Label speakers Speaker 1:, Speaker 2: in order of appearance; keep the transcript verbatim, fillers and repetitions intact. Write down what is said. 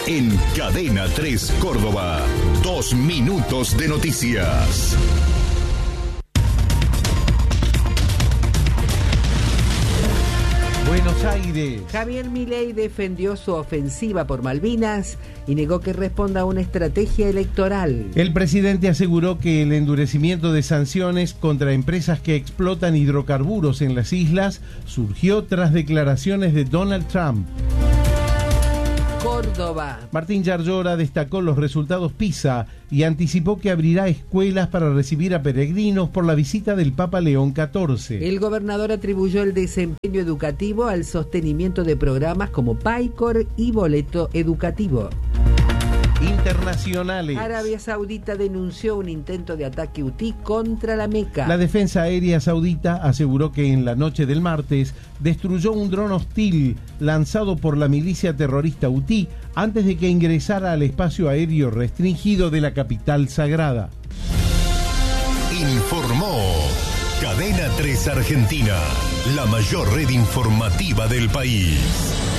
Speaker 1: En Cadena tres Córdoba, dos minutos de noticias.
Speaker 2: Buenos Aires.
Speaker 3: Javier Milei defendió su ofensiva por Malvinas y negó que responda a una estrategia electoral.
Speaker 2: El presidente aseguró que el endurecimiento de sanciones contra empresas que explotan hidrocarburos en las islas surgió tras declaraciones de Donald Trump.
Speaker 3: Córdoba.
Speaker 2: Martín Yarlora destacó los resultados PISA y anticipó que abrirá escuelas para recibir a peregrinos por la visita del Papa León catorce.
Speaker 3: El gobernador atribuyó el desempeño educativo al sostenimiento de programas como PAICOR y Boleto Educativo.
Speaker 2: Internacionales.
Speaker 3: Arabia Saudita denunció un intento de ataque hutí contra la Meca.
Speaker 2: La Defensa Aérea Saudita aseguró que en la noche del martes destruyó un dron hostil lanzado por la milicia terrorista hutí antes de que ingresara al espacio aéreo restringido de la capital sagrada.
Speaker 1: Informó Cadena tres Argentina, la mayor red informativa del país.